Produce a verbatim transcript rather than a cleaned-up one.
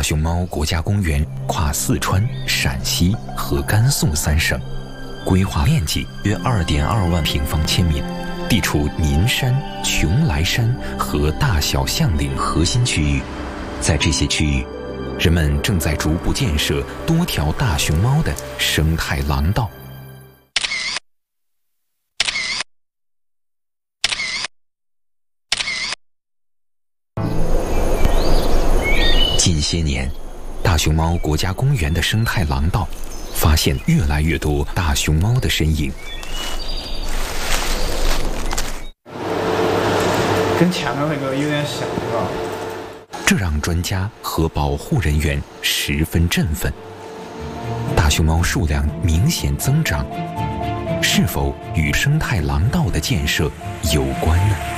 大熊猫国家公园跨四川、陕西和甘肃三省，规划面积约 二点二万平方千米，地处岷山、邛崃山和大小象岭核心区域。在这些区域，人们正在逐步建设多条大熊猫的生态廊道。近些年，大熊猫国家公园的生态廊道发现越来越多大熊猫的身影， 跟前面那个有点像，是吧？ 这让专家和保护人员十分振奋。大熊猫数量明显增长，是否与生态廊道的建设有关呢？